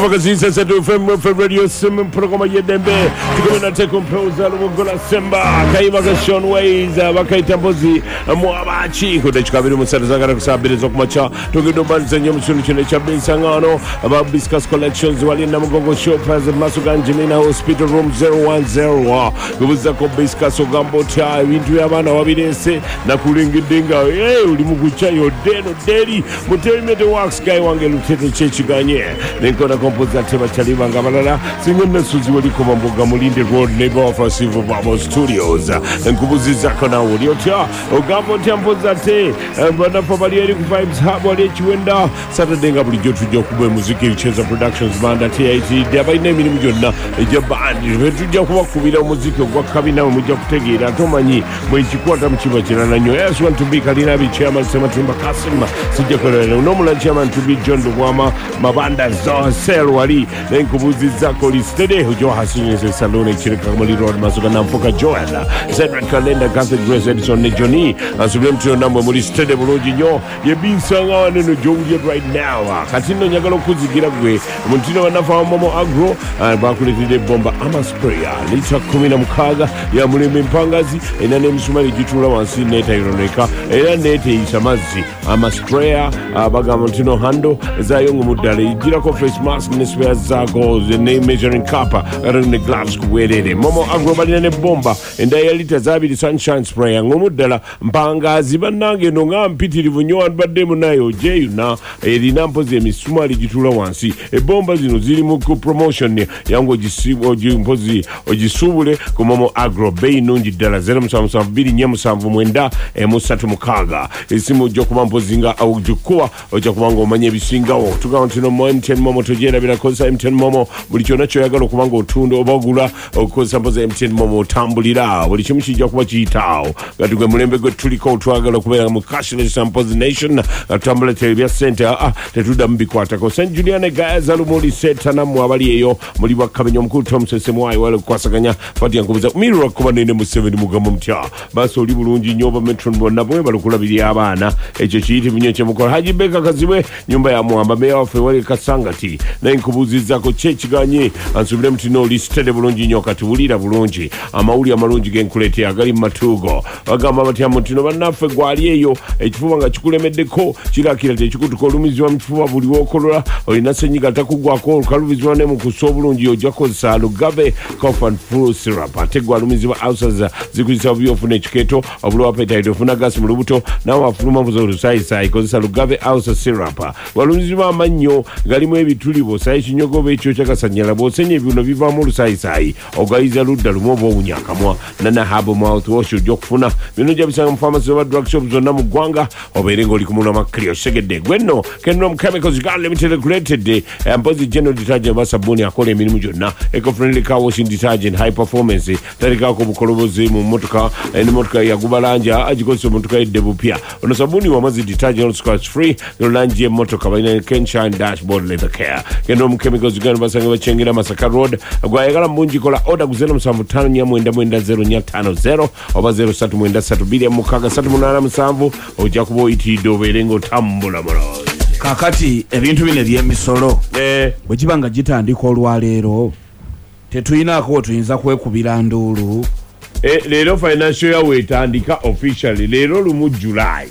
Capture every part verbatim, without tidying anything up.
Magazine said to FM for Radio Sim Programa Yedembe to go and take composer Lugola Semba Kaiva Sean Ways Bakaitambozi Mwabachi who the Chikabiru Musazagara Sabiri Zokmacha to go to Banzanyam Solution Chabin Sangano about Biscas Collections while in Namago Show President Masuka Angelina Hospital Room zero one zero Gubuzako Biscas Ogambo Cha into Yavana Wabidese Nakuringi Dinga eh Ulimugucha Yodeno Deli Mutelme the Wax Guy Wangelu Tete Chechiganye Ninkona Composer Tema Chaliva Gabalala singing the Suzi Waliko Gamulinde Road neighbor of Silver Babo Studios and Kubuzi Zakona Wodiocha Ogambo Tiambozate and Brother Pabali Vibes Habole Chwenda Saturday Gabriel Joku Muziki Chesa Productions Banda T I T Deba name in Mujona Jabandi Vetuja Wakubila Muziki Wakabina Mujoktegida Tomani Mwichikwata Mchimachina Nanyo as want to be Kalina be chairman Sematimba Kasima Sijakore normal chairman to be John Duwama Mabanda Zoha Selwali then Kubuzi Zakoli Stede Hujo Hasini Salone Chirikamali Road Masuka Nampoka Joanna Cedric Kalenda Catholic Grace Edison Nejoni and Sublime to number Muri Stede Bologino you've been sung on in the jungle right now Katino Nyagalo Kuzigiragwe Montino Wanafa Momo Agro and Bakuliti de Bomba Ama Sprayer Lita Kumina Mukaga Yamuli Mpangazi and then Sumari Jitula Wansi Neta Ironeka and Nete Isamazi Ama Sprayer Bagamontino Hando Zayong Mudali Jirako face mask Niswea Zago the name measuring kappa around the gloves kuwelele Momo Agro Badine Bomba and Dialita Zabi the Sunshine Sprayer Ngomudala Mpangazi Banange Nonga Mpitirivu Nyoan Bademu Nayo Jeyuna Erinampo Zemi Sumari Jitula Wansi e bomba zino zili muku promotion yango jisibu ojimpozi ojisubule ku Momo Agro bei nungi dala zero musanvu musanvu biri nye musanvu mwenda e musatu mukaga esimu jokuba mpozinga au jukua ojakubango omanye bisingawo tukawontino mo M T N Momo tojera bila kosa M T N Momo buli kyonna kyoyagala okubango otundo obagula okosa mpoza M T N Momo otambulira buli kimu kijja kuba kiyitaawo gati gwe mulembe gwe tuliko otwagala okubeera mu cashless Mpozi Nation atambula telebya center ah tetuda mbikwatako Saint Julian Gaza Lumuli Setana mwabali eyo muli bakabenyo mukulu Tom Sesemwai wale kwasaganya pati yankubiza mirror kuba nene mu seven mugamo mtya baso oli bulungi nyoba metron bonna bwe balukulabiri abana ekyo kiyiti binyo kyemukola Haji Beka Kaziwe nyumba ya mwamba meya wafe wale Kasangati na nkubuzizza ko kyekiganye ansubire mtino listede bulungi nyo katubulira bulungi amawuli amalungi genkulete agali matugo bagamba bati amutino banafe gwali eyo ekifuba nga kikulemeddeko kirakira tekikutuka olumizibwa mkifuba buli wokolola olina senyiga takugwako olkalubizibwa ne mu kusobulungi ojja kozesa Lugave cough and flu syrup ate gwalumizibwa ulcers zikuzisa byofuna ekiketo obulwa appetite ofuna gas mu lubuto nawe afuluma mbuzo olusayisayi kozesa Lugave ulcer syrup gwalumizibwa amannyo galimu ebitulibo sayi kinyogobe ekyo kyakasanyala bw'osenya ebibuno bivaamu olusayisayi ogayiza ludda lumu oba owunyakamwa nana habo mouthwash ojja okufuna bino ojja bisanga mu pharmacy oba drug shop zonna mu ggwanga obeere ng'oli ku mulwa makkiri osegedde gwenno Kenrom Chemicals Uganda Limited Regulated Mpozi General Detergent basabuni akola emirimu gyonna eco-friendly car washing detergent high performance talikaako bukolobozi mu motoka n'emotoka yagubalanja agikozesa omotoka yedde bupya ono sabuni wamazi detergent scratch free nolangi emmotoka balina Kenshine dashboard leather care Kenrom Chemicals Uganda basanga bakyengera Masaka Road gwayagala mungi kola order ku zero seven five nine nine nine zero nine five zero oba zero three nine three two mukaga three eight seven ojja kuba oyitiridde obeere ng'otambula muloozi kakati ebintu bino ebyemisolo eh bwe kibanga gitandika olwaleero tetuyinaako tuyinza kwekubira nduulu eh leero financial year wetandika officially leero lumu July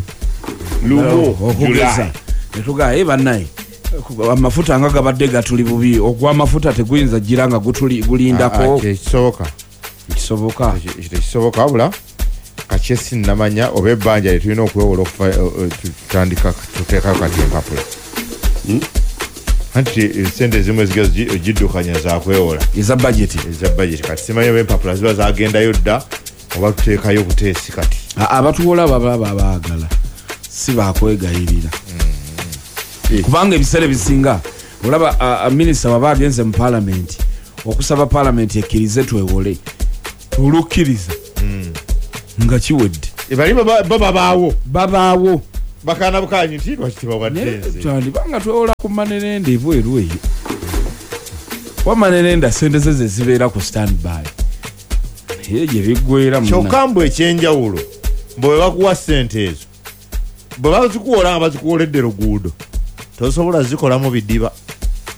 lumu July netugaye bannaye amafuta nga gabadde gatuli bubi ogwa amafuta teguyinza giranga gutuli gulindako kisoboka kisoboka kisoboka wabula kachesi namanya obebanja litulina okwewola okutandika tuteeka kati empapula anti sente zimwe zigiddukanya zakwewola eza budget eza budget kati simanyi oba empapula ziba zagendayo dda oba tuteekayo buteesi kati abatuwola baba babaagala si bakwegayirira kubanga ebiseera bisinga olaba minisita waba agenze mu parliament okusaba parliament ekkirize twewole olukkiriza nga kiwedde ebali baba baawo babaawo bakana bukanyi nti lwakitiba waddenze twali banga twewola ku manenende ebweru eyo wamanenenda sente ze zibeera ku standby naye gye biggwera kyokka mbu ekyenjawulo bwe bakuwa sente ezo bwe bazikuwola nga bazikuwoledde luguudo tosobola zikolamu bidiba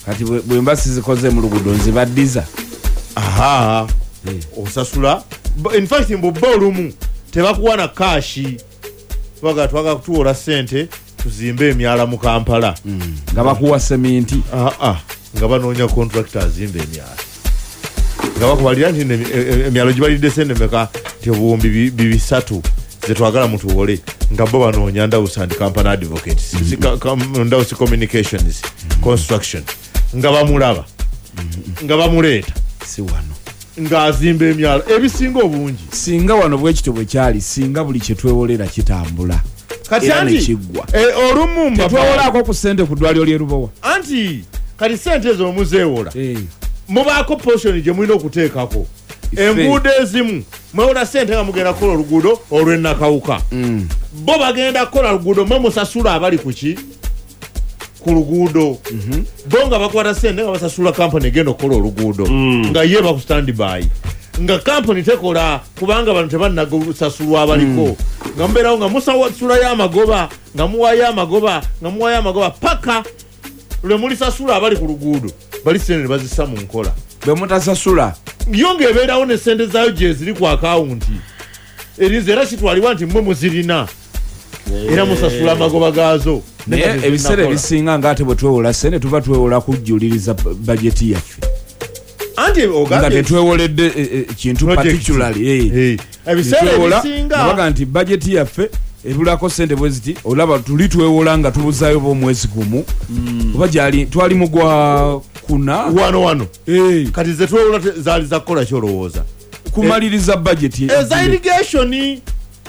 kati bwe mbasi zikoze mu luguudo nzibaddiza aha osasula in fact mbubba olumu tebakuwana kashi baga twaga kutuwola sente tuzimbe emyala mu Kampala nga bakuwa seminti ah nga banoonya contractor azimbe emyala nga bakubalira nti emyalo gibalidde sente meka tebuwumbi bibisatu zetwagala mutuwole nga bo banoonya Ndawusi and Company Advocates Ndawusi Communications Construction nga bamulaba nga bamuleeta si wano nga azimba emyalo ebisinga obungi singa wano bwekito bwe kyali singa buli kyetwewolera kitambula kati anti olumu twewolako ku sente ku ddwaliro lye Lubowa anti kati sente ezo muzeewola mubaako portion gye mulina okuteekako enguudo ezimu mwewola sente nga mugenda kukola oluguudo olw'ennakawuka bo bagenda kukola luguudo mwe musasula abali kuki ku luguudo bo nga bakwata sente nga basasula kampani egenda okukola oluguudo nga ye baku standby nga kampani tekola kubanga abantu tebannasasulwa abaliko nga mubeerawo nga musasulayo amagoba nga muwayo amagoba nga muwayo amagoba paka lwe mulisasula abali ku luguudo bali sente ne bazissa mu nkola bwe mutasasula yo ng'ebeerawo ne sente zaayo gye ziri ku akawunti erinze era kitwalibwa nti mmwe muzirina era musasula amagoba gaazo naye ebiseera ebisinga ng'ate bwe twewola sente tuba twewola kujjuliriza bajeti yaffe anti nga tetwewoledde kintu particularly ebiseera ebisinga nabaga nti bajeti yaffe ebulako sente bwe ziti olaba tuli twewola nga tubuzaayo b'omwezi gumu oba gyali twali mugwa kuna wano wano kati ze twewola zaali za kukola kyolowooza kumaliriza budget eza irrigation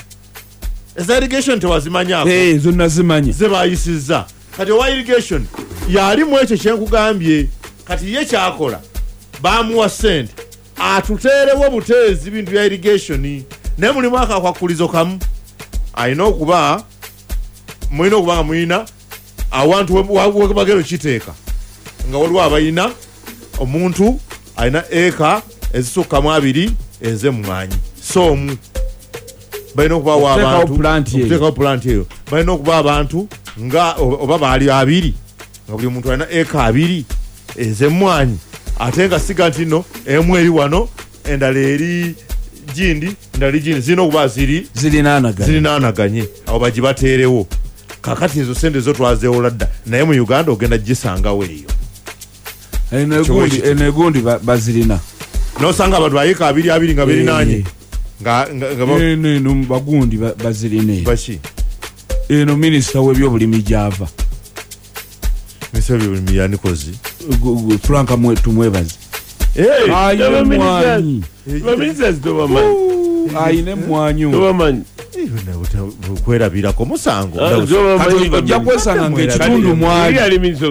eza irrigation tewazimanyako zonna zimanya ze bayisizza kati owa irrigation yali mu ekyo kyenkugambye kati ye kyakola bamuwa sente atuteerewo buteezi bintu bya irrigation naye mulimu akakwakulizo kamu alina okuba mulina okuba nga mulina awantu webagero kiteeka nga waliwo abalina omuntu alina eka ezisukkamu abiri ez'emmwanyi so omu balina okubawo abantu okuteekawo pulanti eyo balina okuba abantu nga oba baali abiri nga buli muntu alina eka abiri ez'emmwanyi ate nga siga nti nno emu eri wano endala eri gindi endala gindi zirina okuba ziri zirinaanaganye awo bagibateerewo kakati ezo sente zo twazeewola dda naye mu Uganda ogenda gisangawo eyo eno egundi bazirina nosanga abantu bayika abiri abiri nga berinaanye eno bagundi bazirina baki eno minisita w'ebyobulimi gyava minisita w'ebyobulimi yanikozi Franka tumwebaze ayine mwanyi ayine mwanyi kwerabirako musango ojja kwesanga ngaekitundu mwali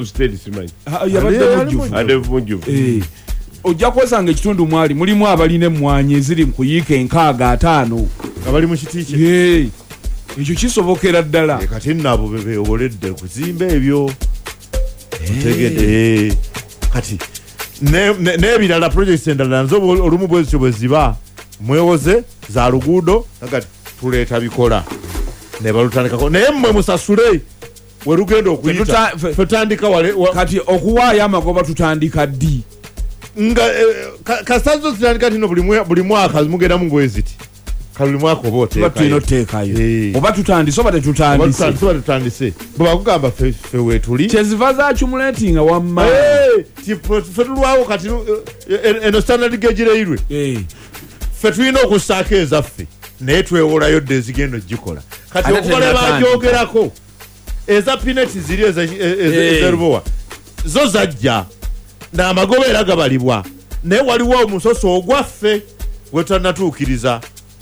ojja kwesanga ekitundu mwali mulimu abalina emmwanyi eziri mukuyiika enkaaga ataano nga bali mu kiti kye ekyo kisobokera ddala kati nabo bebeoboledde kuzimba ebyo otegedde kati n'ebirala projects endala nazo olumu bwezityo bwe ziba mwewoze za luguudo nagati tuleeta bikola ne balutandikako naye mmwe musasule we lugenda okuyita tutandika wale kati okuwaayo amagoba tutandika ddi nga kasazo zitandika tino buli mwaka mugenda mungweziti buli mwaka oba oteekayo oba tutandise oba tetutandise oba tutandise bwebakugamba ffe weetuli kyeziva zakumuleetinga wamma ffe tulwawo kati eno standard gauge reirwe ffe tulina okussaako ezaffe naye twewolayo dde ezigenda ogikola kati okubale bajoogerako eza pineti ziri ezerubowa zo zajja n'amagoba era gabalibwa naye waliwo omusoso ogwaffe gwe tutanatuukiriza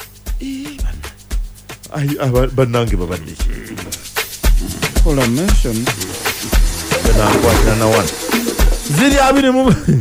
bannange babadde ki ziri abiri mu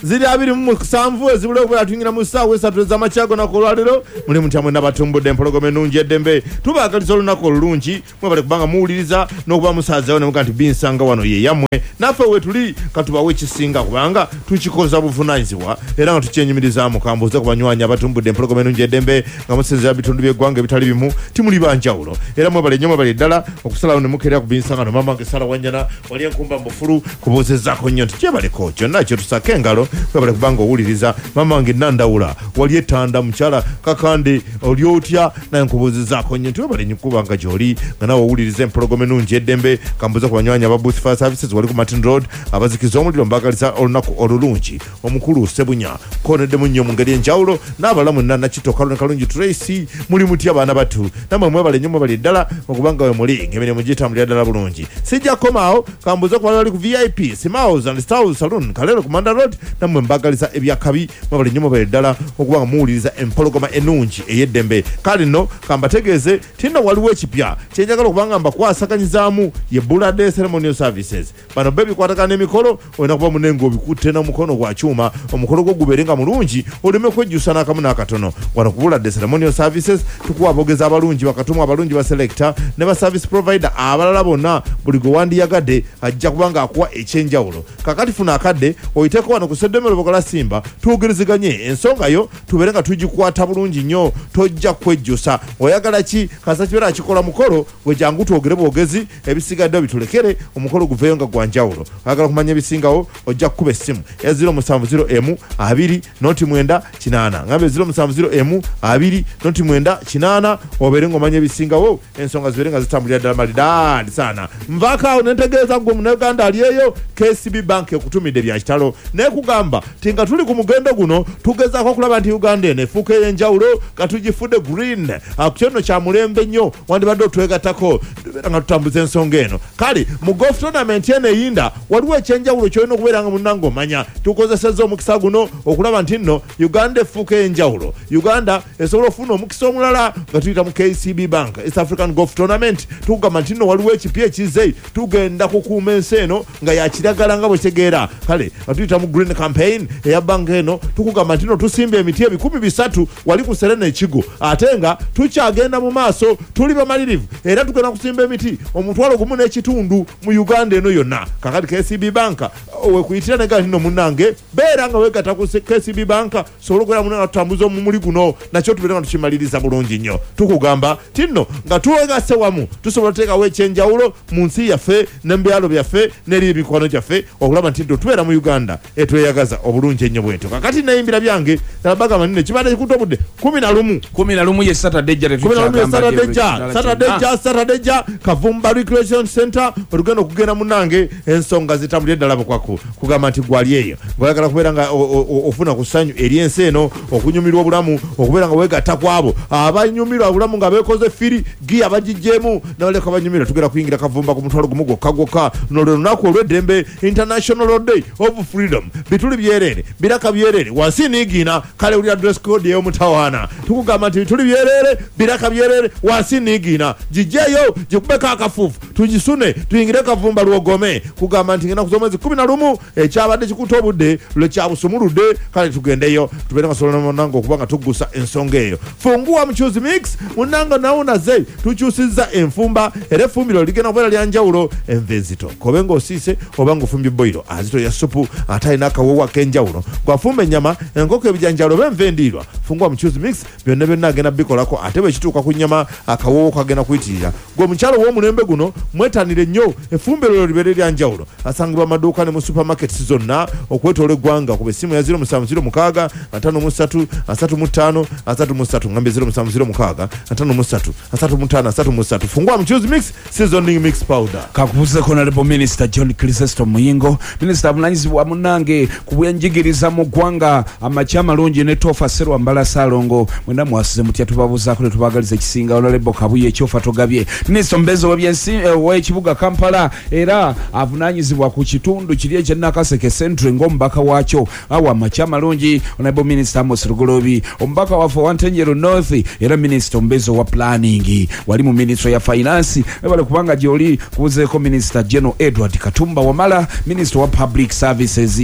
ziri abiri mu musanvu ezibule okubeera tuyingira mu ssaawa esatu ez'amakyago nako olwaleero muli mutyamwe n'abatumbudde empologoma ennungi eddembe tubaagaliza olunaku olulungi mwebale kubanga muwuliriza n'okuba musaazawo ne muga nti binsanga wano ye yammwe naffe we tuli katubawe ekisinga kubanga tukikoza buvunaanyizibwa era nga tukyenyumirizaamu kambuuze ku banywanyi abatumbudde empologoma ennungi eddembe nga musinzira bitundu by'eggwanga ebitali bimu timuli banjawulo era mwebale nnyo mwebale ddala okusalawo ne mukeerera ku binsanga no mamange sala wanjana wali enkumba mbufulu kubuuzizaako nnyo nti kyebaleko kyonna kyetusaka engalo mwebale kubanga owuliriza mamange nandawula wali etanda mukyala kakande oli otya naye nkubuuzizaako nnyo nti webale nnyo kubanga gy'oli nga nawe owuliriza empologoma ennungi eddembe kambuuze ku banywanyi aba booth fire services wali ku Martin Road abazikiza omuliro mbagaliza olunaku olulungi omukulu Sebunya koneddemu nnyo mu ngeri enjawulo n'abalamu Nakitto Kalonda Kalungi Tracy muli mutya abaana batu namwe mwebale nnyo mwebale ddala okubanga we muli ng'emirimu gitambulira ddala bulungi sijja komaawo kambuuze ku bali ku V I P Smiles and Styles Saloon Kalero ku Manda Road namwe mbagaliza ebyakabi mwebale nnyo mwebale ddala okubanga muwuliriza empologoma ennungi ey'eddembe kale nno kambategeeze tinno waliwo ekipya kyenjagala okubanga mbakwasaganyizaamu ye Bulade Ceremonial Services bano be bikwatagana n'emikolo olina kuba munenga obikutte n'omukono gwa kyuma omukolo gwo gubeere nga mulungi oleme kwejjusa n'akamu n'akatono wano ku Bulade Ceremonial Services tukuwa abogezi abalungi bakatumwa abalungi ba selector ne ba service provider abalala bonna buli gwe wandiyagadde ajja kubanga akuwa ekyenjawulo kakati funa akadde oyiteko wano ku Seddemero Bogola Simba tuugiriziganye ensonga yo tubeere nga tugikwata bulungi nnyo tojja kwejjusa oyagala ki kasa kibeera akikola mukolo gwe jangu twogere bwogezi ebisigadde bitulekere omukolo guveeyo nga gwanjawulo oyagala kumanya ebisingawo ojja kukuba essimu ya zero musanvu zero emu abiri noti mwenda kinaana ngambe zero musanvu zero emu abiri noti mwenda kinaana obeere ng'omanya ebisingawo ensonga zibeere nga zitambulira ddala malidaadi saana nvaakaawo nentegeeza gwe munauganda aliyeyo K C B Bank ekutumidde bya kitalo nekugamba ti nga tuli ku mugendo guno tugezaako okulaba nti Uganda eno efuuka ey'enjawulo nga tugifudde green kyono kya mulembe nnyo wandibadde otwegatako tubeera nga tutambuza ensonga eno kale mu golf tournament eno eyinda waliwo ekyenjawulo kyolina okubeera nga munnanga omanya tukozesezza omukisa guno okulaba nti nno Uganda efuuka ey'enjawulo Uganda esobola okufuna omukisa omulala nga tuyita mu K C B Bank East African Golf Tournament tukugamba nti nno waliwo ekipya ekize tugenda kukuuma ensi eno nga yakiragala nga bwekitegeera kale nga tuyita mu green campaign eya banka eno tukugamba nti nno tusimba emiti ebikumi bisatu wali ku Serena ekigo ate nga tukyagenda mu maaso tuli bamalirivu era tugenda kusimba emiti omutwalo gumu n'ekitundu mu Uganda eno yonna kakati K C B Bank wekuyitira negati nno munnange beera nga wegatta ku K C B Bank sobola okubeera munanga tutambuza omumuli guno nakyo tubeera nga tukimaliriza bulungi nnyo tukugamba ti nno nga tuwegase wamu tusobola oteekawo ekyenjawulo mu nsi yaffe ne mu byalo byaffe n'eri emikwano gyaffe okulaba nti nno tubeera mu Uganda etweyagaza obulungi ennyo bwetyo kakati neyimbira byange bagamba nti kibadde kikutte obudde kumi na lumu kumi na lumu ye Saturday ja kumi na lumu ye Saturday ja Saturday ja Saturday ja Kavumba Recreation Center olugenda okugenda munnange ensonga zitambulire ddala bukwaku kugamba nti gwali eyo ng'oyagala kubeera nga ofuna ku ssanyu eri ensi eno okunyumirwa obulamu okubeera nga weegatta kwabo abanyumirwa obulamu nga beekoze firi giya bagijjeemu nabaleka abanyumirwa tugenda kuyingira Kavumba ku mutwalo gumu gwokka gwokka nolwe lunaku olw'eddembe International Day of Freedom bituli byereere biraka byereere wansi niigiina kale ulira dress code ey'omutawaana tukugamba nti bituli byereere biraka byereere wansi niigiina gijjeeyo gikubeko akafuufu tugisune tuyingire Kavumba lwogome kugamba nti ngenda kuzomwezi kumi na lumu ekyabadde kikutte obudde lwekyabusumuludde kale tugendeyo tubeere nga sobola munanga okuba nga tuggusa ensonga eyo funguwa mukyuzi mix munanga nawo naze tukyusizza enfumba era effumbiro ligenda kubeera lya njawulo enva enzito kobe ng'osiise oba ng'ofumbye boyiro azito ya supu ate alina akawoowo ak'enjawulo gwafumba ennyama enkoko ebijanjalo oba enva endiirwa funguwa mukyuzi mix byonna byonna agenda bikolako ate bwe kituuka ku nnyama akawoowo kagenda kuyitirira gwe omukyalo w'omulembe guno mwetanire nnyo effumbiro lyo libeere lya njawulo asangibwa amaduuka ne mu supermarkets zonna okwetoola eggwanga ku bessimu ya zero musanvu zero mukaaga ataano mu ssatu asatu mu ttaano asatu mu ssatu ngambe zero musanvu zero mukaaga ataano mu ssatu asatu mu ttaano asatu mu ssatu funguwa mukyuzi mix seasoning mix powder kakubuzeko honorable minister John Chrysostom Muyingo minister avunanyizibwa munnange ku bwenjigiriza mu ggwanga amakya amalungi ne Tofa Serwambala Salongo mwenda mwasize mutya tubabuzaako ne tubagaliza ekisinga honorable Kabuye ekyofa togabye minister Mbezo w'ebyensi w'ekibuga Kampala era avunanyizibwa ku kitundu kiri ekya Nakaseke Central ng'omubaka waakyo awa amakya amalungi honorable minister Amos Rugolobi omubaka waffe Wantenjero North era minister Mbezo wa planning wali mu ministry ya finance ebale kubanga gyoli kubuzeeko minister General Edward Katumba Wamala minister wa public services ama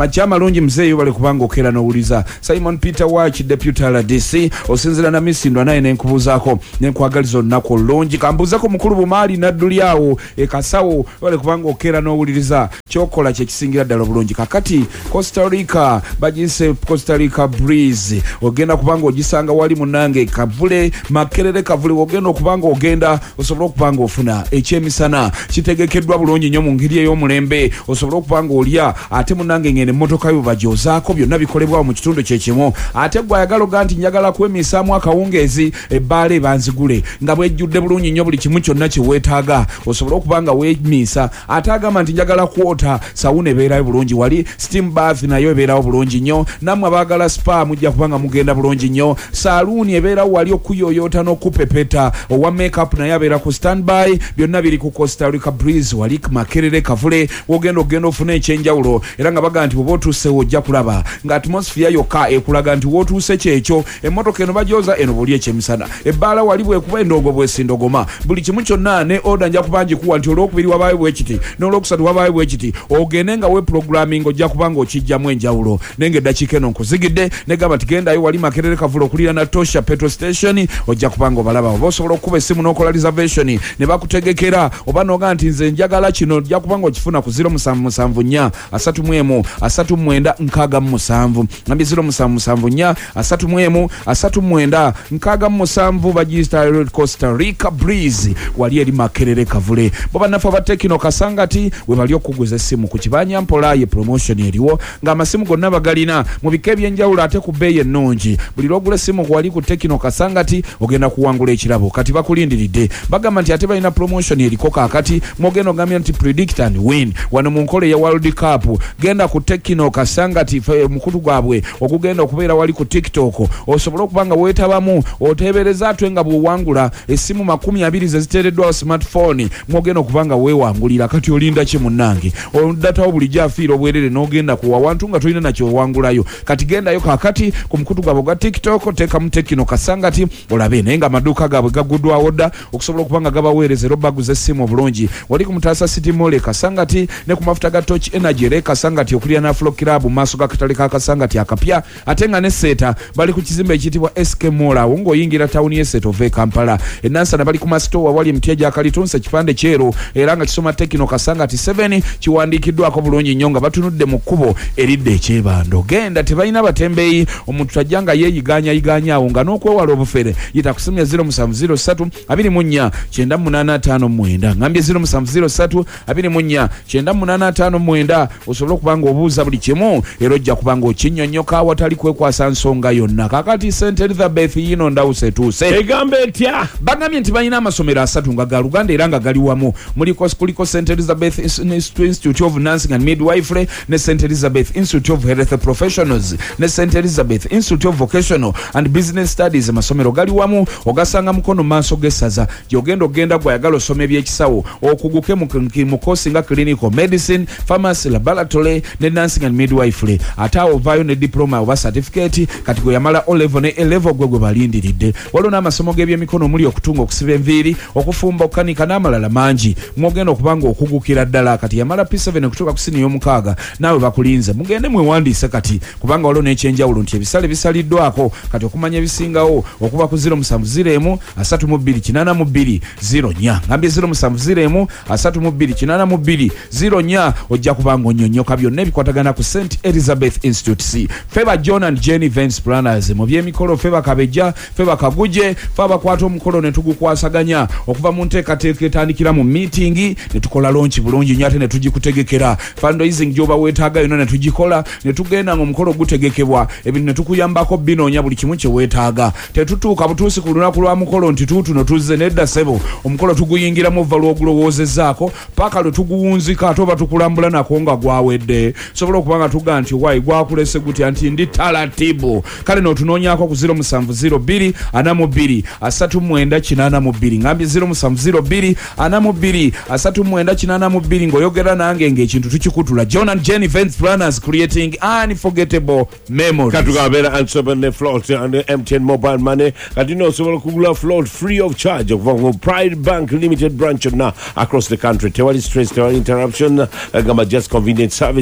amakya amalungi mzeeyo bale kubanga okera n'owuliza. Simon Peter Watch deputy R D C osinzira na misindwa naye nenkubuzaako nenkwagaliza olunaku olulungi kambuuzako mukulu bumaali naddulyawo ekasawo bale kubanga okera n'owuliriza kyokola kyekisingira ddala obulungi. Kakati Costa Rica bagise Costa Rica breeze ogenda kubanga ogisanga wali munange kavule makerere kavule ogenda okubanga ogenda osobola okubanga ofuna ekyemisana kitegekeddwa bulungi nnyo mu ngeri ey'omulembe osobola okubanga olya ate munange ngene emmotoka yo bajozaako byonna bikolebwa mu kitundu kyekimu ate gwe ayagala oga nti njagala kwemisaamu akawungeezi ebbaala ebanzigule nga bwejjudde bulungi nnyo buli kimu kyonna kye weetaaga osobola okubanga weemiisa ate agamba nti njagala kwota sawuna ebeerayo bulungi wali steam bath nayo ebeerawo bulungi nnyo nammwe abaagala spa mujja kubanga mugenda bulungi nnyo saluuni ebeerawo wali okuyoyoota n'okupepeta owa makeup naye abeera ku standby byonna biri ku Costa Rica breeze wali makerere kavule wogenda ogenda ofuna ekyenjawulo era nga baga nti bwoba otuusewo ojja kulaba nga atmosphere yokka ekulaga nti wootuuse kyekyo emmotoka eno bajooza eno buli ekyemisana ebbaala wali bwekuba endongo bwesindogoma buli kimu kyonna ne oda nja kuba ngikuwa nti olwokubiri wabaayo bwekiti n'olwokusatu wabaayo bwekiti ogende nga we programming ojja kubanga okijjamu enjawulo nenge eddakiika eno nkuzigidde negamba tigendayo wali makerere kavula okulira na Tosha petrol station ojja kubanga obalaba oba osobola okukuba essimu n'okola reservation ne bakutegekera oba noga nti nze njagala kino ojja kubanga okifuna ku zero musanvu musanvu nnya asatu mu emu asatu mu mwenda nkaaga mu musanvu ngambi zero musanvu musanvu nnya asatu mu emu asatu mu mwenda nkaaga mu musanvu bagiyita Costa Rica breeze wali eri makerere kavule bo bannaffe aba Tekino Kasangati we bali okuguza essimu ku kibanja mpola ye promotion eriwo ng'amasimu gonna bagalina mu bika ebyenjawulo ate ku bbeeyi ennungi buli lwogula essimu wali ku Tekino Kasangati ogenda kuwangula ekirabo kati bakulindiridde bagamba nti ate balina promotion eriko kaakati mwogenda ogambye nti predict and win wano mu nkola ya World Cup genda ku Tekino Kasangati mukulu gwabwe okugenda okubeera wali ku TikTok osobola okubanga weetabamu oteebereza atwe nga bw'owangula essimu makumi abiri ze ziteereddwawo smartphone mwogenda okubanga weewangulira kati olinda ki munnange odatawo bulijjo afiira obwerere n'ogenda kuwa wantu nga tolina nakyo owangulayo kati gendayo kaakati ku mukutu gwabwe gwa TikTok teekamu Tekino Kasangati olabe naye nga amaduuka gaabwe gaguddwawo dda okusobola okubanga gabaweereza era baguza essimu obulungi wali ku Mutaasa City Mall Kasangati ne ku mafuta ga Torch Energy era Kasangati okulira na Afro Club mu maaso g'akatale ka Kasangati akapya ate nga ne Seeta bali ku kizimbe ekiyitibwa S K Mall awo ng'oyingira tawuni y'e Seeta ova e Kampala ennansana bali ku masitoowa wali emiti egya kalitunsi ekipande kyeru era nga kisoma Tekino Kasangati seven kiwandiikiddwako bulungi nnyo nga batunudde mu kkubo eridde ekyebando genda tebalina batembeeyi omuntu tajja nga yeeyiganya yiganya awo nga n'okwewala obufere yita kusimya zero musanvu zero ssatu abiri mu nnya kyenda munaana ataano mwenda ngambye zero musanvu zero ssatu abiri mu nnya kyenda munaana ataano mwenda osobola okubanga obuuza buli kimu era ojja kubanga okinnyonnyoka awatali kwekwasa nsonga yonna kakati Saint Elizabeth yino ndawuse etuuse egambe etya bagambye nti balina amasomero asatu nga ga Luganda era nga gali wamu muliko kuliko Saint Elizabeth Institute of Nursing and Midwifery ne Saint Elizabeth Institute of Health Professionals ne Saint Elizabeth Institute of Vocational and Business Studies amasomero gali wamu ogasanga mukono maaso g'essaza gy'ogenda ogenda gwayagala osoma ebyekisawo okuguke mu kosi nga clinical medicine pharmacy laboratory ne nursing and midwifery ate awo ovaayo ne diploma oba certificate kati gwe yamala O level ne A level gwe gwe balindiridde waliwo n'amasomo g'ebyemikono omuli okutunga okusiba enviiri okufumba okukanika n'amalala mangi mwogenda okubanga okugukira ddala kati yamala P seven okutuuka ku sini y'omukaaga naawe bakulinze mugende mwewandiise kati kubanga waliwo n'ekyenjawulo nti ebisale bisaliddwako kati okumanya ebisingawo okuba ku zero musanvu ziro emu asatu mu bbiri kinaana mu bbiri ziro nnya ngambye zero musanvu ziro emu asatu mu bbiri kinaana mu bbiri ziro nnya ojja kubanga onnyonnyoka byonna ebikwatagana ku Saint Elizabeth Institute C feba John and Jenny Events Planners mu byemikolo feba Kabejja feba Kaguje feba kwata omukolo ne tugukwasaganya okuva mu nteekateeka etandikira mu meeting ne tukola launch bulungi nnyo ate ne tugikutegekera fundraising gyoba weetaaga yonna ne tugikola ne tugenda ng'omukolo gutegekebwa ebintu ne tukuyambako binoonya buli kimu kye weetaaga tetutuuka butuusi ku lunaku lwa mukolo nti tuutuno tuzze nedda ssebo omukolo tuguyingiramu ova lw'ogulowoozezaako paka lwe tuguwunzika ate oba tukulambula nako nga gwawedde sobola okuba nga tuga nti wayi gwakulese gutya nti ndi talatibu kale n'otunoonyaako ku ziro musanvu ziro bbiri ana mu bbiri asatu mwenda kinaana mu bbiri ngambye ziro musanvu ziro bbiri ana mu bbiri asatu mwenda kinaana mu bbiri ng'oyogera nange ng'ekintu tukikutula John and Jenny Events Planners creating unforgettable memories katugabera ansobene float and M T N mobile money kati n'osobola okugula float free of charge okuva mu Pride Bank Limited branch na across the country tewali stress tewali interruption gamba just convenient service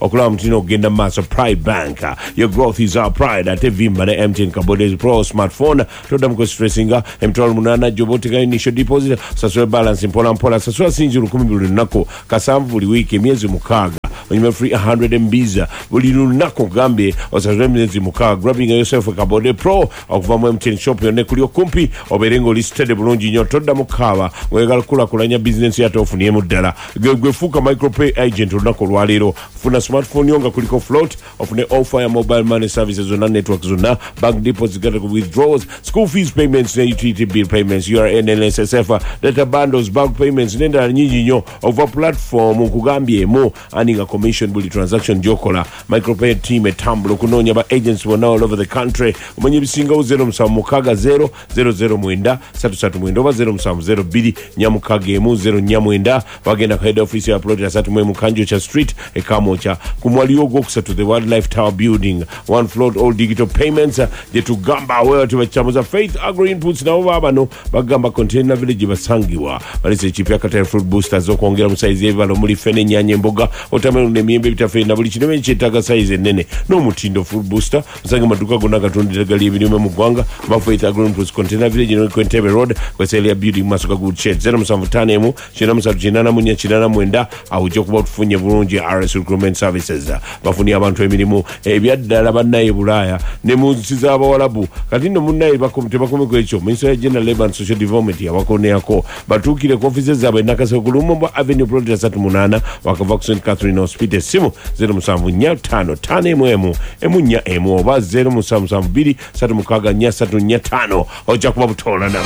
okulaba mutino ogenda mu maaso. Pride Bank, your growth is our pride. Ate Vimba ne M T N Kabode Pro smartphone toddamu ku stressinga emitwalo munaana gy'obooteka initial deposit sasula balance mpola mpola sasula sinzi lukumi buli lunaku kasanvu buli wiiki emyezi mukaaga onyuma free one hundred M Bs buli lunaku gambye osasula emyezi mukaaga. Grabbing yourself a Kabode Pro okuva mu M T N shop yonna kuli okumpi obeere ng'olisitedde bulungi nnyo toddamu kaaba wegala kulakulanya bizinensi yate ofuniyemu ddala gwe fuuka micropay agent olunaku olwaleero funa smartphone yo nga kuliko float ofune offer ya mobile money services zonna network zonna bank deposits gata withdrawals school fees payments ne utility bill payments U R N N S S F data bundles bank payments n'endala nnyingi nnyo over platform nkugambyemu earning a commission buli transaction gyokola. Micropay team etambula okunoonya ba agents bonna all over the country omanye ebisingawo zero musanvu mukaaga zero zero zero mwenda satu satu mwenda oba zero musanvu zero bbiri nnya mukaaga emu zero nnya mwenda bagenda ku head office ya plot ya satu mwe mu Kanjocha Street e Kamwokya ku mwaliyo ogwokusatu the Wildlife Tower building one floor all digital payments gye tugamba aweera tebakyamuza Faith Agro Inputs nabo baabano bagamba container village basangiwa balese ekipya Katara fruit boosters okwongera mu size y'ebibala omuli fene ennyanya emboga otamero n'emiyembe ebitaffe na buli kintu ekyetaaga size ennene n'omutindo fruit booster musange maduka gonna agatundira gali ebirime mu ggwanga ba Faith Agro Inputs container village ne Kwentebe road kweselia building maso ga good shed zero musanvu ttaano emu kyenda musatu kinaana mu nnya kinaana mwenda awo ojja kuba tufunye bulungi R S recruitment services bafunye abantu emirimu ebyaddala bannaye Bulaaya ne mu nsi z'Abawalabu kati nno munnaye tebakomeko ekyo Minister General Labour and Social Development yabakoneako batuukire ku offices zaabwe nakase ku Lumumba Avenue Plot ya satu munaana wakava ku Saint Catherine Hospital simu zero musanvu nnya ttaano ttaano emu emu emu nnya emu oba zero musanvu musanvu bbiri ssatu mukaaga nnya ssatu nnya ttaano ojja kuba butoola nabo.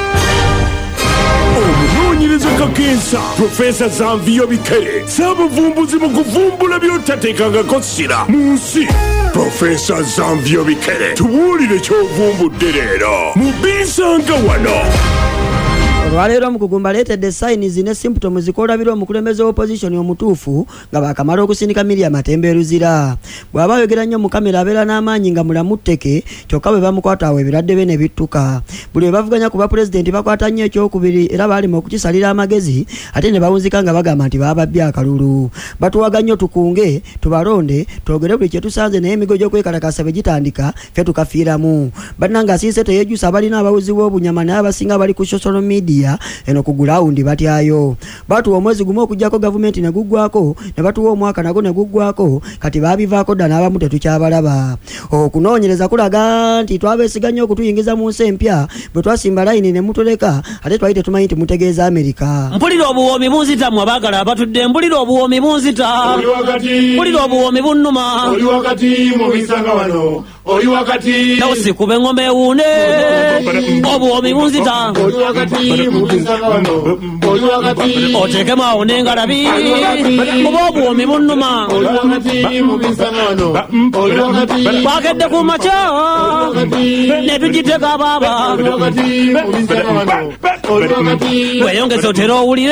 Omunoonyereza kakensa Profesa Zanvio Bikere saabavumbuzi mu kuvumbula by'otateekangako ssira mu nsi. Profesa Zanvio Bikere tubuulire ky'ovumbudde leero mu Bisanga wano. Olwaleero mu kugumba leetedde signs ne symptoms zikolabira omukulembeze opposition omutuufu nga baakamala okusindika Miriam Matemberuzira. Bw'aba ayogera nnyo mu kamera abeera n'amaanyi nga mulamu tteke kyokka bwe bamukwata awo ebirwadde bye ne bittuka. Buli bwe bavuganya ku bapulezidenti bakwata nnyo ekyokubiri era baalima okukisalira amagezi ate ne bawunzika nga bagamba nti baababye akalulu. Batuwaga nnyo tukunge tubalonde twogere buli kye tusanze naye emigo gy'okwekalakasa bwe gitandika ffe tukafiiramu. Bannanga asiise teyeejjusa abalina abawuzi b'obunyama naye abasinga bali ku social media eno ku gulawundi batyayo. Batuwa omwezi gumu okujjako gavumenti ne guggwako ne batuwa omwaka nago ne guggwako kati baabivaako dda n'abamu tetukyabalaba. Okunoonyereza kulaga nti twabeesiganya okutuyingiza mu nsi empya bwe twasimba layini ne mutuleka ate twali tetumanyi nti mutegeeza Amerika. Mpulira obuwoomi bunzita mmwe abaagala abatudde mpulira obuwoomi bunzita mpulira obuwoomi bunnuma oli wakati mu Bisanga wano oli wakati nawe sikube engoma ewuune obuwoomi bunzita oli wakati mu Bisanga wano oli wakati oteekemu awo n'engalabi oba obuwoomi bunnuma oli wakati mu Bisanga wano oli wakati twakedde ku makya ne tugiteeka baaba oli wakati mu Bisanga wano oli wakati weyongeza otera owulire